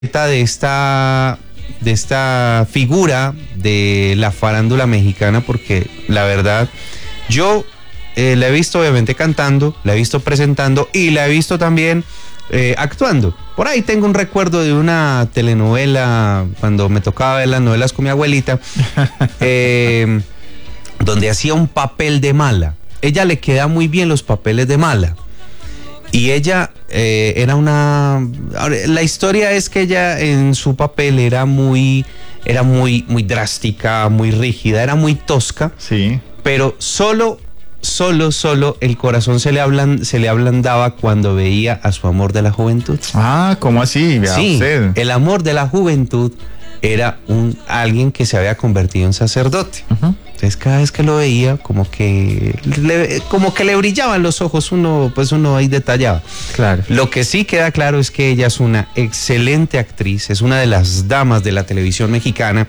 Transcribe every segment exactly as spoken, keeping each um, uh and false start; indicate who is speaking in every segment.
Speaker 1: de esta de esta figura de la farándula mexicana, porque la verdad yo eh, la he visto obviamente cantando, la he visto presentando y la he visto también eh, actuando. Por ahí tengo un recuerdo de una telenovela cuando me tocaba ver las novelas con mi abuelita, eh, donde hacía un papel de mala. Ella le queda muy bien los papeles de mala. Y ella eh, era una... La historia es que ella en su papel era muy, era muy, muy drástica, muy rígida, era muy tosca.
Speaker 2: Sí.
Speaker 1: Pero solo, solo, solo el corazón se le, ablan, se le ablandaba cuando veía a su amor de la juventud.
Speaker 2: Ah, ¿cómo así? Vea
Speaker 1: Sí,
Speaker 2: usted.
Speaker 1: el amor de la juventud era un, alguien que se había convertido en sacerdote. Uh-huh. Entonces cada vez que lo veía como que le, como que le brillaban los ojos, uno pues uno ahí detallaba.
Speaker 2: Claro.
Speaker 1: Lo que sí queda claro es que ella es una excelente actriz, es una de las damas de la televisión mexicana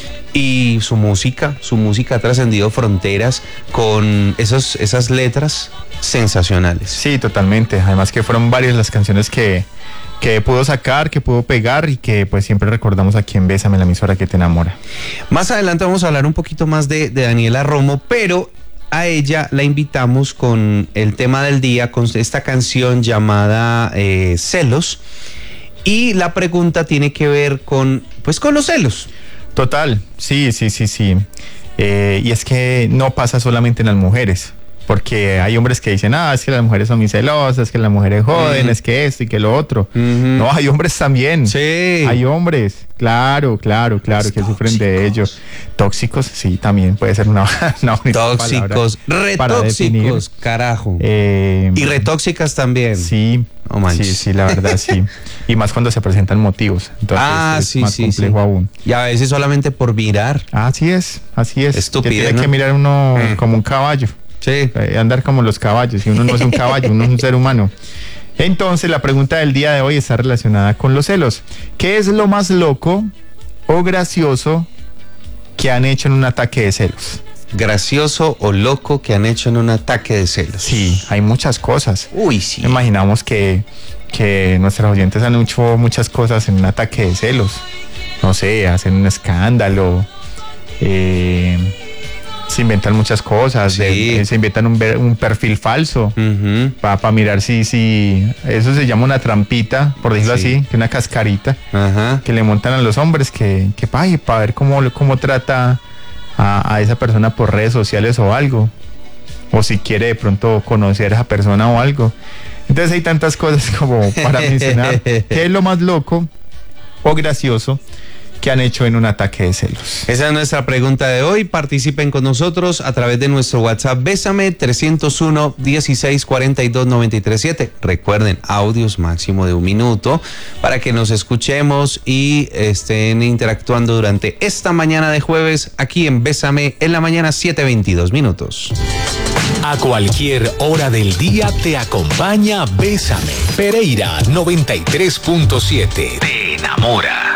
Speaker 1: y su música, su música ha trascendido fronteras con esos, esas letras sensacionales.
Speaker 2: Sí, totalmente. Además que fueron varias las canciones que que pudo sacar, que pudo pegar y que pues siempre recordamos aquí en Bésame, la emisora que te enamora.
Speaker 1: Más adelante vamos a hablar un poquito más de, de Daniela Romo, pero a ella la invitamos con el tema del día, con esta canción llamada eh, Celos, y la pregunta tiene que ver con, pues con los celos.
Speaker 2: Total, sí, sí, sí, sí. Eh, y es que no pasa solamente en las mujeres. Porque hay hombres que dicen, ah, es que las mujeres son muy celosas, es que las mujeres joden, uh-huh. es que esto y que lo otro. Uh-huh. No, hay hombres también.
Speaker 1: Sí.
Speaker 2: Hay hombres, claro, claro, claro, los que tóxicos. Sufren de ello. Tóxicos, sí, también puede ser una, una bonita
Speaker 1: tóxicos, retóxicos, carajo.
Speaker 2: Eh,
Speaker 1: y retóxicas también.
Speaker 2: Sí,
Speaker 1: oh,
Speaker 2: sí, sí, la verdad, sí. Y más cuando se presentan motivos. Entonces
Speaker 1: ah,
Speaker 2: es
Speaker 1: sí,
Speaker 2: más
Speaker 1: sí,
Speaker 2: complejo
Speaker 1: sí.
Speaker 2: aún.
Speaker 1: Y a veces solamente por mirar.
Speaker 2: Así es, así es.
Speaker 1: Estúpido,
Speaker 2: tiene
Speaker 1: ¿no?
Speaker 2: que mirar uno mm. como un caballo.
Speaker 1: Sí.
Speaker 2: Andar como los caballos, y uno no es un caballo, uno es un ser humano. Entonces la pregunta del día de hoy está relacionada con los celos. ¿Qué es lo más loco o gracioso que han hecho en un ataque de celos?
Speaker 1: Gracioso o loco que han hecho en un ataque de celos.
Speaker 2: Sí, hay muchas cosas.
Speaker 1: Uy, sí.
Speaker 2: Imaginamos que, que nuestros oyentes han hecho muchas cosas en un ataque de celos. No sé, hacen un escándalo, eh... se inventan muchas cosas,
Speaker 1: sí.
Speaker 2: de, se inventan un, un perfil falso uh-huh. para pa mirar si, si eso se llama una trampita, por decirlo sí. así, que una cascarita uh-huh. que le montan a los hombres que, que para ver cómo, cómo trata a, a esa persona por redes sociales o algo, o si quiere de pronto conocer a esa persona o algo. Entonces hay tantas cosas como para mencionar. ¿Qué es lo más loco o gracioso que han hecho en un ataque de celos?
Speaker 1: Esa es nuestra pregunta de hoy. Participen con nosotros a través de nuestro WhatsApp Bésame trescientos uno, dieciséis, cuarenta y dos, noventa y tres, siete. Recuerden, audios máximo de un minuto para que nos escuchemos y estén interactuando durante esta mañana de jueves aquí en Bésame en la mañana, siete veintidós minutos.
Speaker 3: A cualquier hora del día te acompaña Bésame. Pereira noventa y tres punto siete. Te enamora.